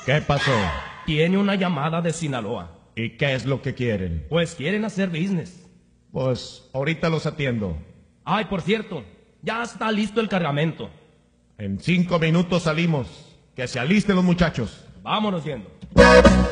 ¿Qué pasó? Tiene una llamada de Sinaloa. ¿Y qué es lo que quieren? Pues quieren hacer business. Pues ahorita los atiendo. Ay, por cierto, ya está listo el cargamento. En 5 minutos salimos. Que se alisten los muchachos. Vámonos yendo.